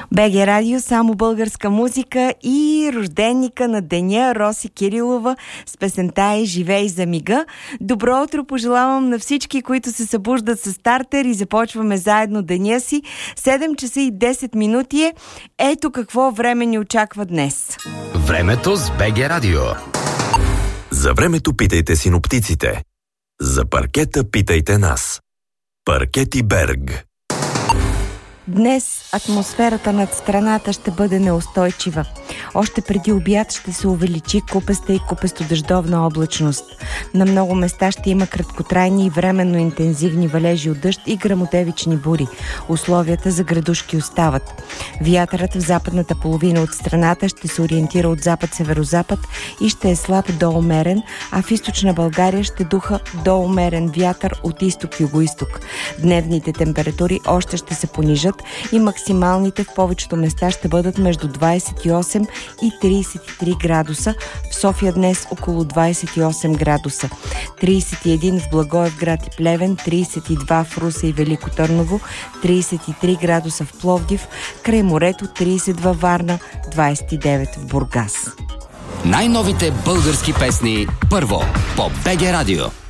БГ Радио, само българска музика и рожденника на деня Роси Кирилова с песента "И живей за мига". Добро утро пожелавам на всички, които се събуждат с стартер и започваме заедно деня си. 7 часа и 10 минути е. Ето какво време ни очаква днес. Времето с БГ Радио. За времето питайте синоптиците. За паркета питайте нас. Паркети Берг. Днес атмосферата над страната ще бъде неустойчива. Още преди обяд ще се увеличи купеста и купесто-дъждовна облачност. На много места ще има краткотрайни и временно интензивни валежи от дъжд и гръмотевични бури. Условията за градушки остават. Вятърът в западната половина от страната ще се ориентира от запад-северозапад и ще е слаб до умерен, а в източна България ще духа до умерен вятър от изток-югоизток. Дневните температури още ще се понижат и максималните в повечето места ще бъдат между 28 и 33 градуса. В София днес около 28 градуса. 31 в Благоевград и Плевен, 32 в Русе и Велико Търново, 33 градуса в Пловдив, край морето 30 във Варна, 29 в Бургас. Най-новите български песни първо по БГ Радио.